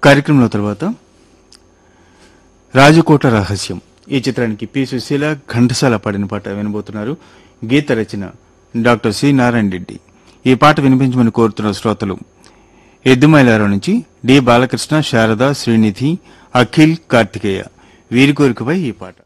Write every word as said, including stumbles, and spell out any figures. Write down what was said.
కార్యక్రమంలో తర్వాత రాజకోట రహస్యం ఈ చిత్రానికి పి సుశీల ఘంటసాల పాడిన పాట వినబోతున్నారు. గీత రచన డాక్టర్ సి నారాయణ రెడ్డి. ఈ పాట వినిపించమని కోరుతున్న శ్రోతలు ఎద్దుమైలారం నుంచి డి బాలకృష్ణ, శారద, శ్రీనిధి, అఖిల్, కార్తికేయ. వీరి కోరికపై ఈ పాట.